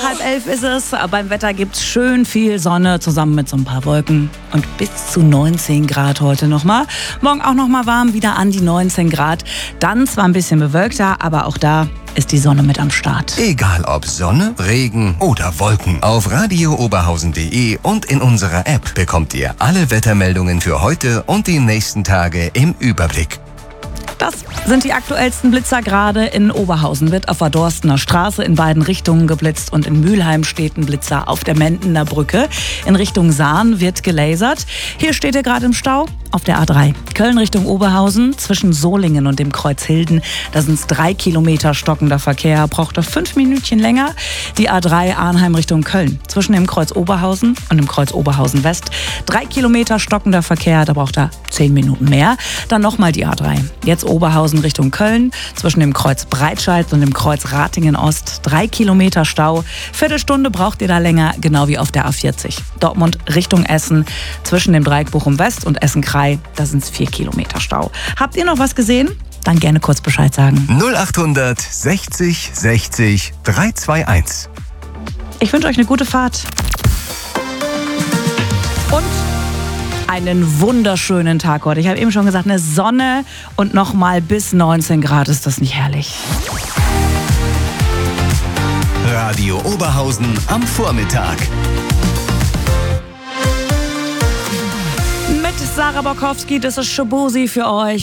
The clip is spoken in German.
10:30 ist es. Beim Wetter gibt's schön viel Sonne zusammen mit so ein paar Wolken. Und bis zu 19 Grad heute nochmal. Morgen auch nochmal warm, wieder an die 19 Grad. Dann zwar ein bisschen bewölkter, aber auch da ist die Sonne mit am Start. Egal ob Sonne, Regen oder Wolken. Auf radiooberhausen.de und in unserer App bekommt ihr alle Wettermeldungen für heute und die nächsten Tage im Überblick. Das sind die aktuellsten Blitzer gerade. In Oberhausen wird auf der Dorstener Straße in beiden Richtungen geblitzt und in Mülheim steht ein Blitzer auf der Mendener Brücke. In Richtung Sahn wird gelasert. Hier steht er gerade im Stau auf der A3. Köln Richtung Oberhausen zwischen Solingen und dem Kreuz Hilden. Da sind es 3 Kilometer stockender Verkehr. Braucht er 5 Minütchen länger. Die A3 Arnheim Richtung Köln zwischen dem Kreuz Oberhausen und dem Kreuz Oberhausen West. 3 Kilometer stockender Verkehr. Da braucht er 10 Minuten mehr. Dann nochmal die A3. Jetzt Oberhausen Richtung Köln, zwischen dem Kreuz Breitscheid und dem Kreuz Ratingen Ost, 3 Kilometer Stau. Viertelstunde braucht ihr da länger, genau wie auf der A40. Dortmund Richtung Essen, zwischen dem Dreieck Bochum West und Essen-Krei, da sind es 4 Kilometer Stau. Habt ihr noch was gesehen? Dann gerne kurz Bescheid sagen. 0800 60 60 321. Ich wünsche euch eine gute Fahrt. Und einen wunderschönen Tag heute. Ich habe eben schon gesagt, eine Sonne und noch mal bis 19 Grad. Ist das nicht herrlich? Radio Oberhausen am Vormittag. Mit Sarah Borkowski, das ist Shabosi für euch.